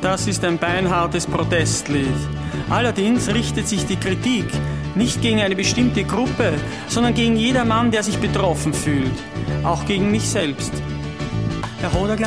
Das ist ein beinhartes Protestlied. Allerdings richtet sich die Kritik nicht gegen eine bestimmte Gruppe, sondern gegen jedermann, der sich betroffen fühlt. Auch gegen mich selbst. Herr Hodler,